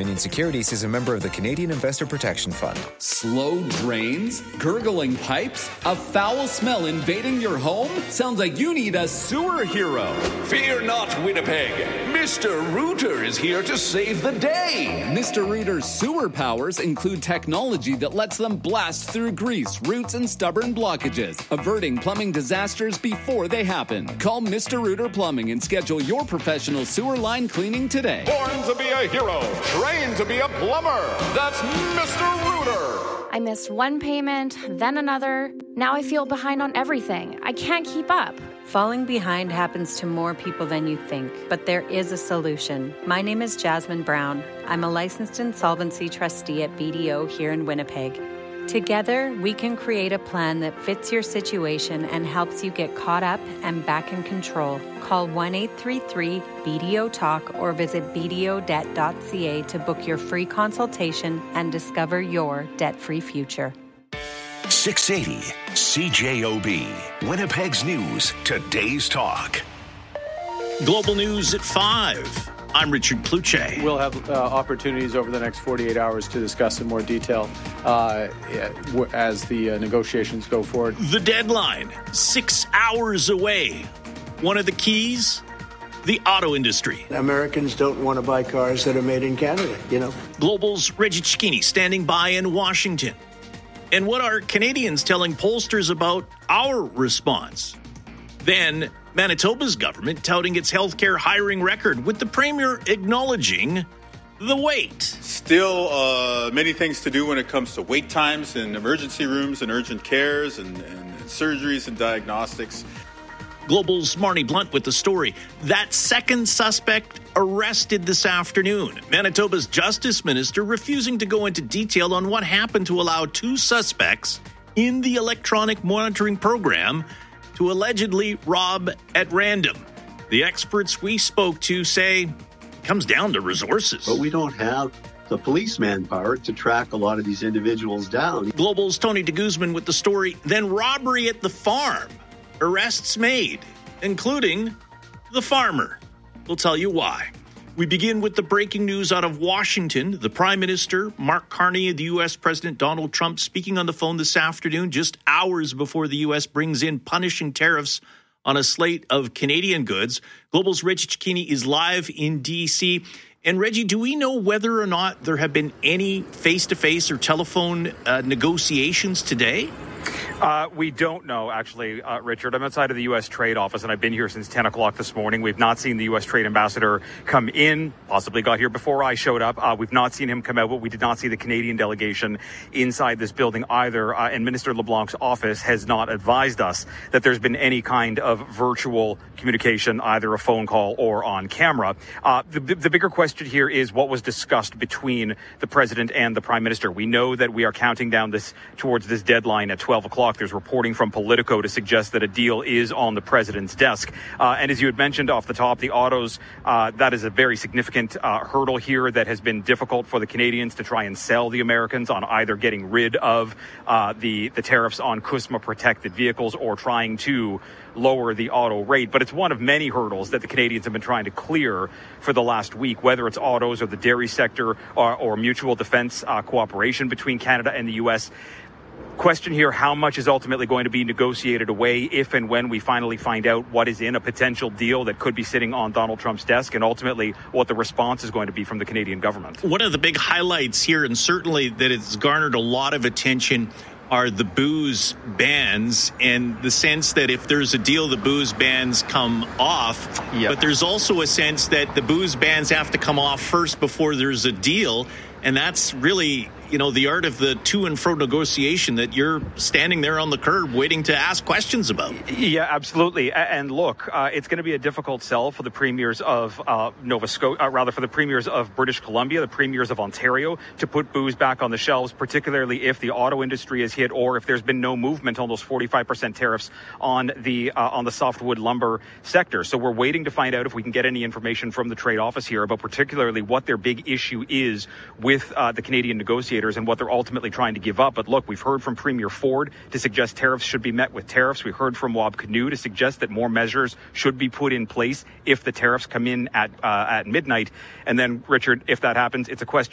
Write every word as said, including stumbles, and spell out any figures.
Dominion Securities is a member of the Canadian Investor Protection Fund. Slow drains? Gurgling pipes? A foul smell invading your home? Sounds like you need a sewer hero. Fear not, Winnipeg. Mister Rooter is here to save the day. Mister Rooter's sewer powers include technology that lets them blast through grease, roots, and stubborn blockages, averting plumbing disasters before they happen. Call Mister Rooter Plumbing and schedule your professional sewer line cleaning today. Born to be a hero, trained to be a plumber. That's Mister Rooter. I missed one payment, then another. Now I feel behind on everything. I can't keep up. Falling behind happens to more people than you think, but there is a solution. My name is Jasmine Brown. I'm a licensed insolvency trustee at B D O here in Winnipeg. Together, we can create a plan that fits your situation and helps you get caught up and back in control. Call one eight three three B D O talk or visit b d o debt dot c a to book your free consultation and discover your debt-free future. six eighty C J O B, Winnipeg's News, today's talk. Global News at five. I'm Richard Kluche. We'll have uh, opportunities over the next forty-eight hours to discuss in more detail uh, as the uh, negotiations go forward. The deadline, six hours away. One of the keys, the auto industry. Americans don't want to buy cars that are made in Canada, you know. Global's Reggie Cicchini standing by in Washington. And what are Canadians telling pollsters about our response? Then, Manitoba's government touting its healthcare hiring record, with the Premier acknowledging the wait. Still uh, many things to do when it comes to wait times in emergency rooms and urgent cares and, and surgeries and diagnostics. Global's Marnie Blunt with the story. That second suspect arrested this afternoon. Manitoba's Justice Minister refusing to go into detail on what happened to allow two suspects in the electronic monitoring program to allegedly rob at random. The experts we spoke to say it comes down to resources. But we don't have the police manpower to track a lot of these individuals down. Global's Tony de Guzman with the story. Then robbery at the farm. Arrests made, including the farmer. We'll tell you why. We begin with the breaking news out of Washington. The Prime Minister, Mark Carney, and the U S. President Donald Trump speaking on the phone this afternoon, just hours before the U S brings in punishing tariffs on a slate of Canadian goods. Global's Reggie Cicchini is live in D C. And Reggie, do we know whether or not there have been any face-to-face or telephone uh, negotiations today? Uh, we don't know, actually, uh, Richard. I'm outside of the U S. Trade Office, and I've been here since ten o'clock this morning. We've not seen the U S. Trade Ambassador come in, possibly got here before I showed up. Uh, we've not seen him come out, but we did not see the Canadian delegation inside this building either. Uh, and Minister LeBlanc's office has not advised us that there's been any kind of virtual communication, either a phone call or on camera. Uh, the, the bigger question here is what was discussed between the President and the Prime Minister. We know that we are counting down this towards this deadline at twelve o'clock. There's reporting from Politico to suggest that a deal is on the president's desk. Uh, and as you had mentioned off the top, the autos, uh, that is a very significant uh, hurdle here that has been difficult for the Canadians to try and sell the Americans on either getting rid of uh, the, the tariffs on C U S M A protected vehicles or trying to lower the auto rate. But it's one of many hurdles that the Canadians have been trying to clear for the last week, whether it's autos or the dairy sector or, or mutual defense uh, cooperation between Canada and the U S. Question here, how much is ultimately going to be negotiated away if and when we finally find out what is in a potential deal that could be sitting on Donald Trump's desk, and ultimately what the response is going to be from the Canadian government. One of the big highlights here, and certainly that it's garnered a lot of attention, are the booze bans, and the sense that if there's a deal, the booze bans come off. Yep. But there's also a sense that the booze bans have to come off first before there's a deal. And that's really, you know, the art of the to and fro negotiation that you're standing there on the curb waiting to ask questions about. Yeah, absolutely. And look, uh, it's going to be a difficult sell for the premiers of uh, Nova Scotia, uh, rather for the premiers of British Columbia, the premiers of Ontario, to put booze back on the shelves, particularly if the auto industry is hit or if there's been no movement on those forty-five percent tariffs on the uh, on the softwood lumber sector. So we're waiting to find out if we can get any information from the trade office here about particularly what their big issue is with with uh, the Canadian negotiators and what they're ultimately trying to give up. But look, we've heard from Premier Ford to suggest tariffs should be met with tariffs. We heard from Wab Kinew to suggest that more measures should be put in place if the tariffs come in at uh, at midnight. And then, Richard, if that happens, it's a question